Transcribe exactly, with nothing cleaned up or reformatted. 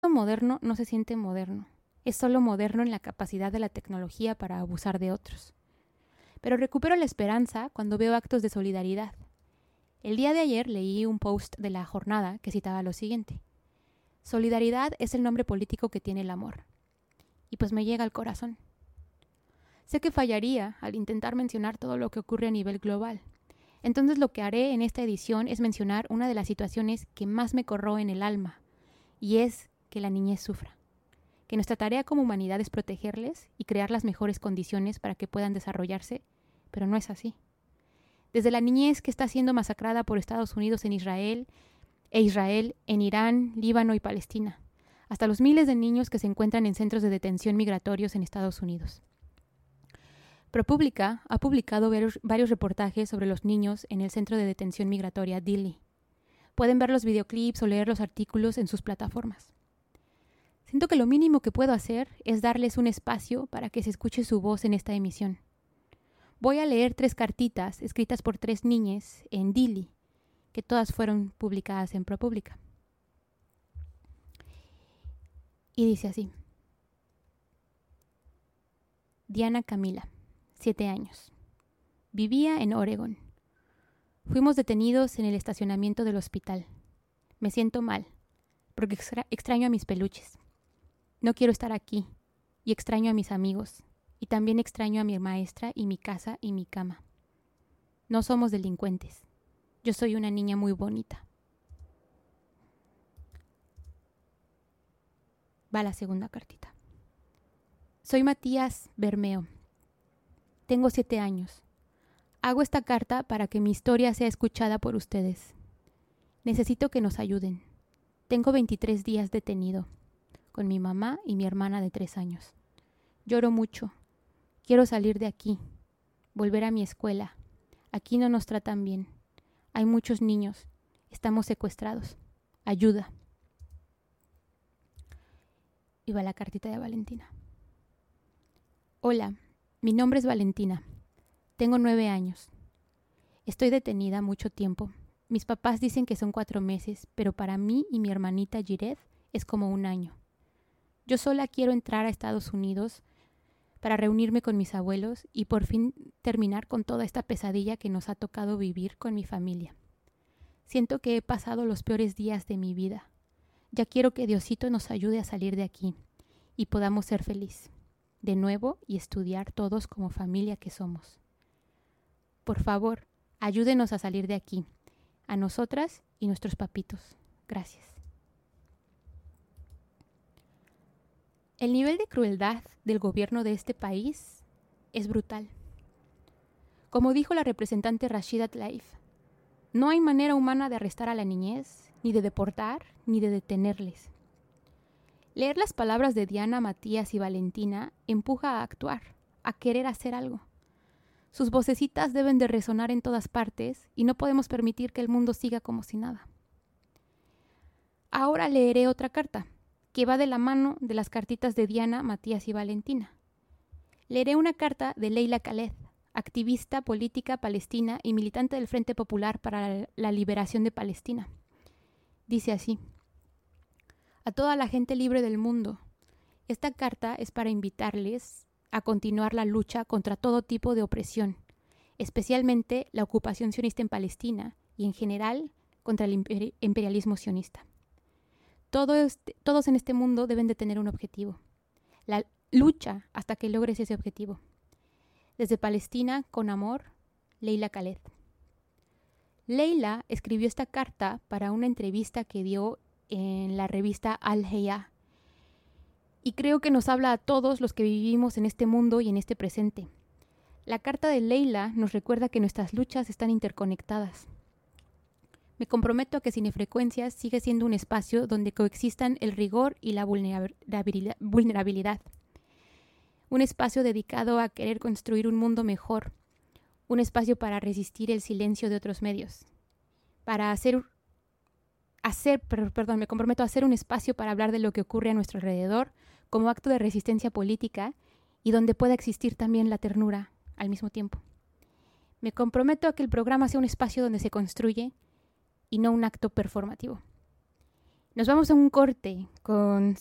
moderno no se siente moderno. Es solo moderno en la capacidad de la tecnología para abusar de otros. Pero recupero la esperanza cuando veo actos de solidaridad. El día de ayer leí un post de La Jornada que citaba lo siguiente: solidaridad es el nombre político que tiene el amor. Y pues me llega al corazón. Sé que fallaría al intentar mencionar todo lo que ocurre a nivel global. Entonces lo que haré en esta edición es mencionar una de las situaciones que más me corroe en el alma, y es que la niñez sufra. Que nuestra tarea como humanidad es protegerles y crear las mejores condiciones para que puedan desarrollarse, pero no es así. Desde la niñez que está siendo masacrada por Estados Unidos en Israel, e Israel en Irán, Líbano y Palestina, hasta los miles de niños que se encuentran en centros de detención migratorios en Estados Unidos. ProPublica ha publicado varios, varios reportajes sobre los niños en el centro de detención migratoria Dili. Pueden ver los videoclips o leer los artículos en sus plataformas. Siento que lo mínimo que puedo hacer es darles un espacio para que se escuche su voz en esta emisión. Voy a leer tres cartitas escritas por tres niñas en Dili, que todas fueron publicadas en ProPublica. Y dice así: Diana Camila, siete años. Vivía en Oregón. Fuimos detenidos en el estacionamiento del hospital. Me siento mal, porque extra- extraño a mis peluches. No quiero estar aquí, y extraño a mis amigos, y también extraño a mi maestra y mi casa y mi cama. No somos delincuentes. Yo soy una niña muy bonita. Va la segunda cartita. Soy Matías Bermeo. Tengo siete años. Hago esta carta para que mi historia sea escuchada por ustedes. Necesito que nos ayuden. Tengo veintitrés días detenido, con mi mamá y mi hermana de tres años. Lloro mucho. Quiero salir de aquí, volver a mi escuela. Aquí no nos tratan bien. Hay muchos niños. Estamos secuestrados. Ayuda. Y va la cartita de Valentina. Hola, mi nombre es Valentina. Tengo nueve años. Estoy detenida mucho tiempo. Mis papás dicen que son cuatro meses, pero para mí y mi hermanita Jiret es como un año. Yo sola quiero entrar a Estados Unidos para reunirme con mis abuelos y por fin terminar con toda esta pesadilla que nos ha tocado vivir con mi familia. Siento que he pasado los peores días de mi vida. Ya quiero que Diosito nos ayude a salir de aquí y podamos ser felices de nuevo y estudiar todos como familia que somos. Por favor, ayúdenos a salir de aquí, a nosotras y nuestros papitos. Gracias. El nivel de crueldad del gobierno de este país es brutal. Como dijo la representante Rashida Tlaib, no hay manera humana de arrestar a la niñez, ni de deportar, ni de detenerles. Leer las palabras de Diana, Matías y Valentina empuja a actuar, a querer hacer algo. Sus vocecitas deben de resonar en todas partes y no podemos permitir que el mundo siga como si nada. Ahora leeré otra carta, que va de la mano de las cartitas de Diana, Matías y Valentina. Leeré una carta de Leila Khaled, activista política palestina y militante del Frente Popular para la Liberación de Palestina. Dice así: a toda la gente libre del mundo, esta carta es para invitarles a continuar la lucha contra todo tipo de opresión, especialmente la ocupación sionista en Palestina y en general contra el imper- imperialismo sionista. Todo este, todos en este mundo deben de tener un objetivo, la lucha hasta que logres ese objetivo. Desde Palestina, con amor, Leila Khaled. Leila escribió esta carta para una entrevista que dio en la revista Al-Hayya, y creo que nos habla a todos los que vivimos en este mundo y en este presente. La carta de Leila nos recuerda que nuestras luchas están interconectadas. Me comprometo a que Cinefrecuencias sigue siendo un espacio donde coexistan el rigor y la vulnerabilidad, vulnerabilidad. Un espacio dedicado a querer construir un mundo mejor. Un espacio para resistir el silencio de otros medios. Para hacer, hacer perdón, me comprometo a hacer un espacio para hablar de lo que ocurre a nuestro alrededor como acto de resistencia política y donde pueda existir también la ternura al mismo tiempo. Me comprometo a que el programa sea un espacio donde se construye y no un acto performativo. Nos vamos a un corte con